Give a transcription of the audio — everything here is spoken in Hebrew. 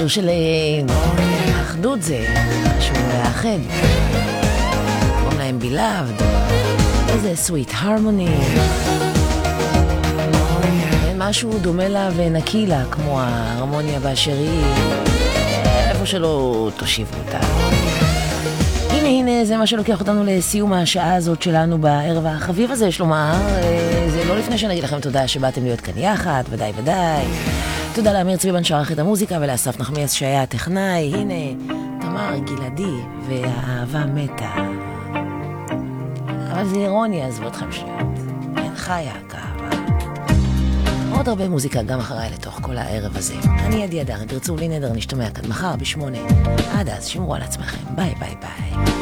שיר של אחדות, זה משהו לאחד. קוראים להם Beloved. איזה sweet harmony. אין משהו דומה לה ונקי לה, כמו ההרמוניה באשר היא. איפה שלא תושיבו אותה. הנה, זה מה שלוקח אותנו לסיום השעה הזאת שלנו בערב החביב הזה, יש לומר. זה לא לפני שנגיד לכם תודה שבאתם להיות כאן יחד, ודאי. תודה לאמיר צביבן שערך את המוזיקה, ולאסף נחמיאס שהיה הטכנאי. הנה, תמר גלעדי והאהבה מתה. אבל זה אירוניה, עזבו אתכם שניות. כן, חיה, כאהבה. עוד הרבה מוזיקה גם אחריי לתוך כל הערב הזה. אני עדי אדר, אם תרצו לי נדר, נשתמע כאן מחר ב8. עד אז, שמרו על עצמכם. ביי.